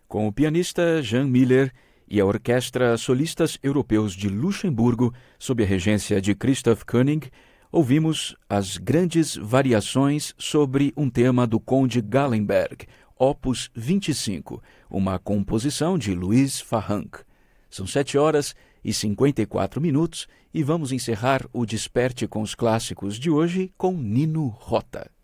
Com o pianista Jean Miller e a Orquestra Solistas Europeus de Luxemburgo, sob a regência de Christoph Koenig, ouvimos as grandes variações sobre um tema do Conde Gallenberg, Opus 25, uma composição de Louis Farrenc. São 7h54 e vamos encerrar o Desperte com os Clássicos de hoje com Nino Rota.